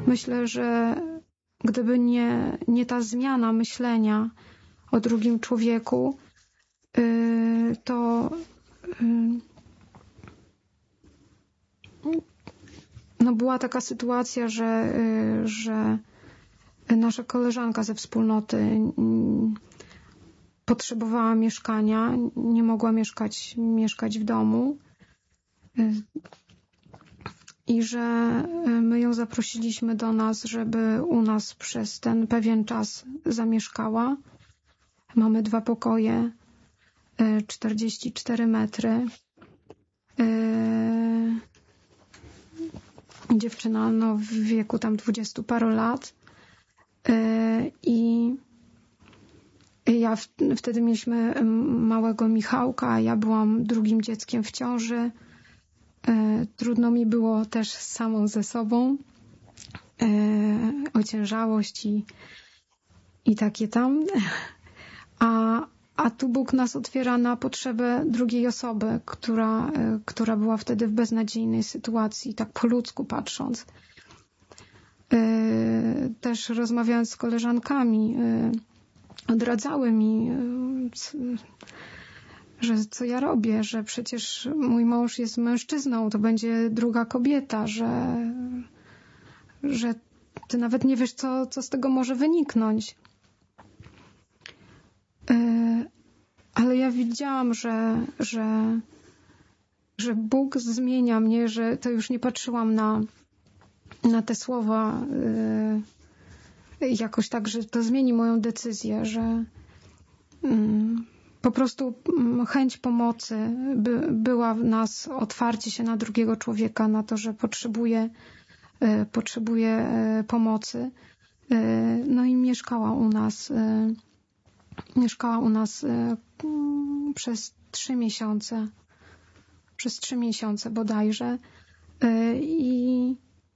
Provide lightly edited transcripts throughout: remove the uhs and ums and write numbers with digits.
myślę, że gdyby nie ta zmiana myślenia o drugim człowieku, to była taka sytuacja, że nasza koleżanka ze wspólnoty potrzebowała mieszkania, nie mogła mieszkać w domu i że my ją zaprosiliśmy do nas, żeby u nas przez ten pewien czas zamieszkała. Mamy 2 pokoje, 44 metry. Dziewczyna w wieku tam 20 paru lat. I ja wtedy mieliśmy małego Michałka, a ja byłam drugim dzieckiem w ciąży. Trudno mi było też samą ze sobą. Ociężałość i takie tam. A tu Bóg nas otwiera na potrzebę drugiej osoby, która była wtedy w beznadziejnej sytuacji, tak po ludzku patrząc. Też rozmawiając z koleżankami, odradzały mi, że co ja robię, że przecież mój mąż jest mężczyzną, to będzie druga kobieta, że ty nawet nie wiesz, co z tego może wyniknąć. Ale ja widziałam, że Bóg zmienia mnie, że to już nie patrzyłam na te słowa jakoś tak, że to zmieni moją decyzję, że po prostu chęć pomocy była w nas, otwarcie się na drugiego człowieka, na to, że potrzebuje pomocy. No i mieszkała u nas przez 3 miesiące. Przez 3 miesiące bodajże. I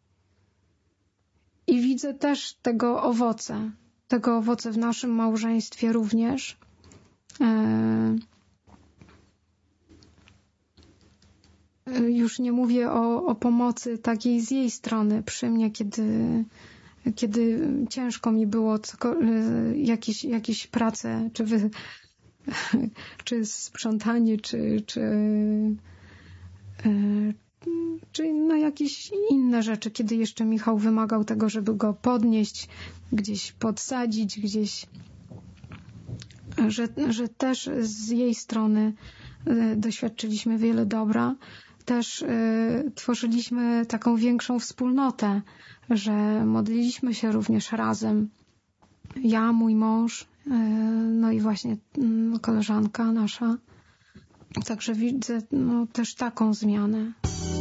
widzę też tego owoce w naszym małżeństwie również. Już nie mówię o pomocy takiej z jej strony przy mnie, kiedy ciężko mi było jakieś prace, czy sprzątanie, czy jakieś inne rzeczy, kiedy jeszcze Michał wymagał tego, żeby go podnieść, gdzieś podsadzić, że też z jej strony doświadczyliśmy wiele dobra. Też tworzyliśmy taką większą wspólnotę, że modliliśmy się również razem. Ja, mój mąż, no i właśnie koleżanka nasza. Także widzę też taką zmianę.